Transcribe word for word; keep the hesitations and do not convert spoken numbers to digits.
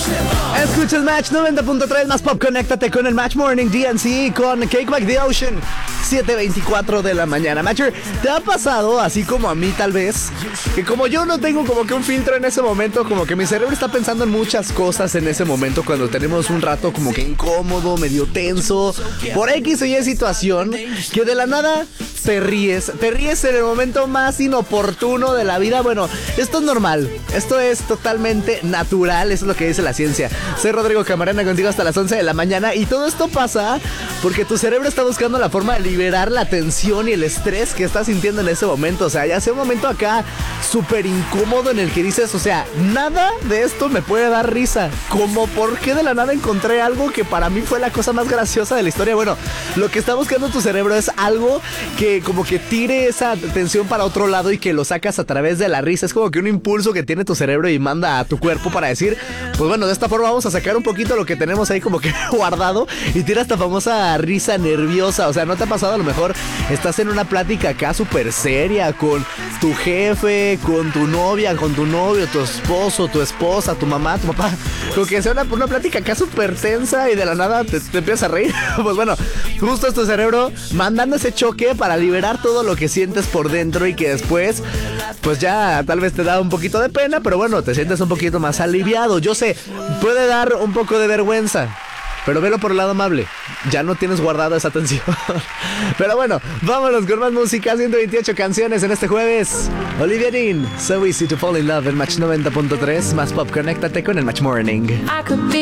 Escuchas Match noventa punto tres más pop. Conéctate con el Match Morning D N C con Cake Back the Ocean. siete veinticuatro de la mañana. Matcher, ¿te ha pasado, así como a mí tal vez, que como yo no tengo como que un filtro en ese momento, como que mi cerebro está pensando en muchas cosas en ese momento cuando tenemos un rato como que incómodo, medio tenso, por X o Y situación, que de la nada te ríes, te ríes en el momento más inoportuno de la vida? Bueno, esto es normal, esto es totalmente natural, eso es lo que dice la ciencia. Soy Rodrigo Camarena, contigo hasta las once de la mañana, y todo esto pasa porque tu cerebro está buscando la forma de liberar la tensión y el estrés que estás sintiendo en ese momento. O sea, ya sea un momento acá súper incómodo en el que dices, o sea, nada de esto me puede dar risa. Como por qué de la nada encontré algo que para mí fue la cosa más graciosa de la historia. Bueno, lo que está buscando tu cerebro es algo que como que tire esa tensión para otro lado y que lo sacas a través de la risa. Es como que un impulso que tiene tu cerebro y manda a tu cuerpo para decir, pues bueno, de esta forma vamos a sacar un poquito lo que tenemos ahí como que guardado, y tira esta famosa risa nerviosa. O sea, ¿no te ha pasado? A lo mejor estás en una plática acá súper seria con tu jefe, con tu novia, con tu novio, tu esposo, tu esposa, tu mamá, tu papá, como que sea una, una plática acá súper tensa y de la nada te, te empiezas a reír. Pues bueno, justo es tu cerebro mandando ese choque para liberar todo lo que sientes por dentro, y que después pues ya tal vez te da un poquito de pena, pero bueno, te sientes un poquito más aliviado. Yo sé, puede dar un poco de vergüenza, pero velo por el lado amable, ya no tienes guardada esa tensión. Pero bueno, vámonos con más música. ciento veintiocho canciones en este jueves. Olivia Dean, So Easy to Fall in Love en Match noventa punto tres más pop. Conéctate con el Match Morning.